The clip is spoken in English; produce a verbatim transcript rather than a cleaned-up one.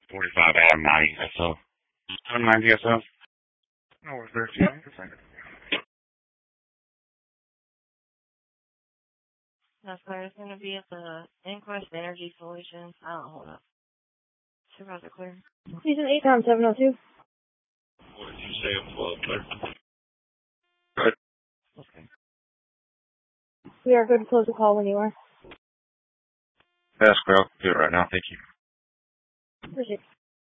forty-five Adam ninety S O. Adam ninety S O? No, we're thirteen. That's where it's going to be at the Inquest Energy Solutions. I don't hold up. Supervisor clear. He's an eight Tom seven oh two. What did you say? Well, clear. Okay. We are good to close the call when you are. That's well. Do it right now. Thank you. Appreciate it.